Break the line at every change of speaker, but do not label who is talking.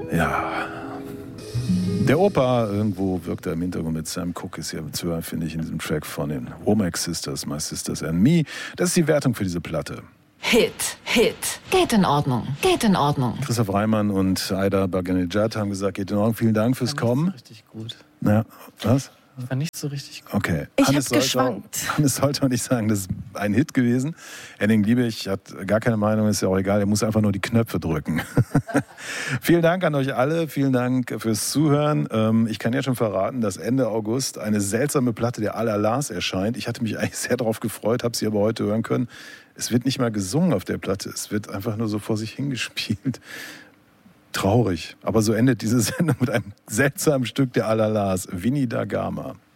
Ja. Der Opa irgendwo wirkt er im Hintergrund mit Sam Cooke, ist ja zu hören, finde ich, in diesem Track von den Womack Sisters, My Sisters and Me. Das ist die Wertung für diese Platte.
Hit. Geht in Ordnung.
Christoph Reimann und Aida Baganejad haben gesagt, geht in Ordnung. Vielen Dank fürs Kommen.
Nicht so richtig gut.
Ja, was?
Ich war nicht so richtig gut.
Okay.
Ich habe geschwankt.
Hannes sollte auch nicht sagen, das ist ein Hit gewesen. Henning Liebig hat gar keine Meinung, ist ja auch egal, er muss einfach nur die Knöpfe drücken. Vielen Dank an euch alle, vielen Dank fürs Zuhören. Ich kann ja schon verraten, dass Ende August eine seltsame Platte der Al-Alas erscheint. Ich hatte mich eigentlich sehr darauf gefreut, habe sie aber heute hören können. Es wird nicht mal gesungen auf der Platte, es wird einfach nur so vor sich hingespielt. Traurig, aber so endet diese Sendung mit einem seltsamen Stück der Al-Alas, Winnie da Gama.